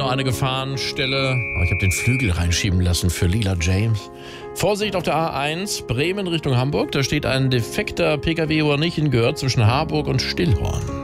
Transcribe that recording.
noch eine Gefahrenstelle. Oh, ich habe den Flügel reinschieben lassen für Lila James. Vorsicht auf der A1, Bremen Richtung Hamburg. Da steht ein defekter PKW, wo er nicht hingehört, zwischen Harburg und Stillhorn.